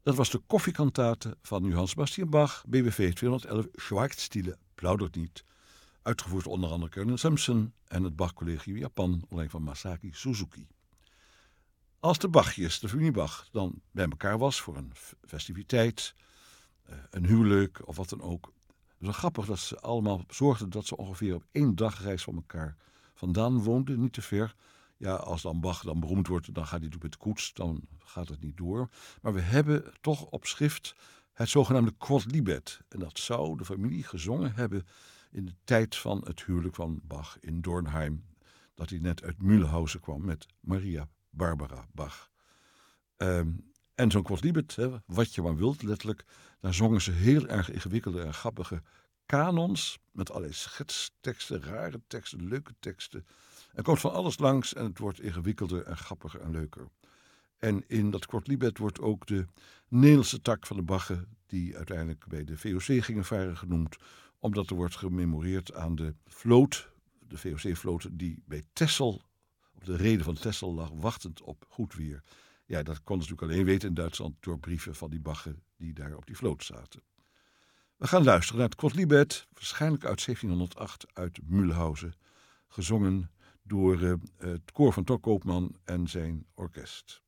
Dat was de koffiekantate van Johann Sebastian Bach, BWV 211, Schweigstille, plaudert niet. Uitgevoerd door onder andere Colonel Simpson en het Bach-collegium Japan, onder leiding van Masaki Suzuki. Als de Bachjes, de familie Bach, dan bij elkaar was voor een festiviteit, een huwelijk of wat dan ook. Het is wel grappig dat ze allemaal zorgden dat ze ongeveer op 1 dagreis van elkaar vandaan woonden, niet te ver. Ja, als dan Bach dan beroemd wordt, dan gaat hij natuurlijk met de koets, dan gaat het niet door. Maar we hebben toch op schrift het zogenaamde Quodlibet. En dat zou de familie gezongen hebben in de tijd van het huwelijk van Bach in Dornheim. Dat hij net uit Mühlhausen kwam met Maria Barbara Bach. En zo'n Quodlibet, wat je maar wilt, letterlijk, daar zongen ze heel erg ingewikkelde en grappige kanons met allerlei schetsteksten, rare teksten, leuke teksten. Er komt van alles langs en het wordt ingewikkelder en grappiger en leuker. En in dat Quodlibet wordt ook de Nederlandse tak van de Bachen, die uiteindelijk bij de VOC gingen varen, genoemd, omdat er wordt gememoreerd aan de vloot, de VOC-vloot, die bij Texel, op de rede van Texel lag, wachtend op goed weer. Ja, dat konden ze natuurlijk alleen weten in Duitsland door brieven van die Bachen die daar op die vloot zaten. We gaan luisteren naar het Quodlibet, waarschijnlijk uit 1708 uit Mühlhausen, gezongen door het koor van Tor Koopman en zijn orkest.